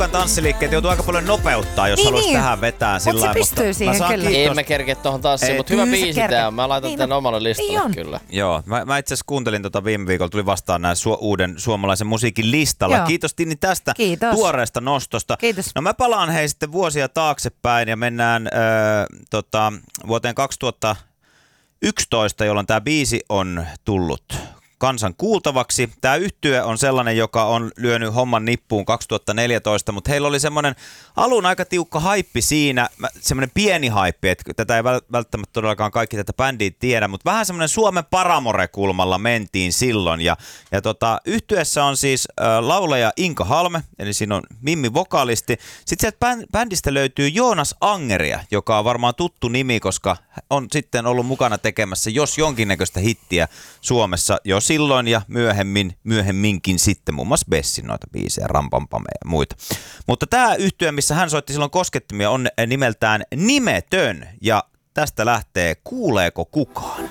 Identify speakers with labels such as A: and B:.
A: tanssiliikkeet joutuu aika paljon nopeuttaa, jos haluaisi tähän vetää sillä
B: mutta se pystyy siihen kyllä.
C: Ei me kerkeä tuohon tanssiin, mutta hyvä biisi tää. Mä laitan tän omalle listalle kyllä.
A: Joo, mä itse asiassa kuuntelin viime viikolla, tuli vastaan näin uuden suomalaisen musiikin listalla. Joo. Kiitos Tinni tästä tuoreesta nostosta.
B: Kiitos.
A: No mä palaan sitten vuosia taaksepäin ja mennään vuoteen 2011, jolloin tää biisi on tullut kansan kuultavaksi. Tämä yhtye on sellainen, joka on lyönyt homman nippuun 2014, mutta heillä oli semmoinen alun aika tiukka haippi siinä, semmoinen pieni haippi, että tätä ei välttämättä todellakaan kaikki tätä bändiä tiedä, mutta vähän semmoinen Suomen Paramore-kulmalla mentiin silloin. Ja yhtyeessä on siis laulaja Inka Halme, eli siinä on Mimmi vokalisti. Sitten sieltä bändistä löytyy Joonas Angeria, joka on varmaan tuttu nimi, koska on sitten ollut mukana tekemässä jos jonkinnäköistä hittiä Suomessa jo silloin ja myöhemminkin sitten muun muassa Bessin noita biisejä, Rampampame ja muita. Mutta tämä yhtye, missä hän soitti silloin koskettimia, on nimeltään Nimetön ja tästä lähtee Kuuleeko kukaan?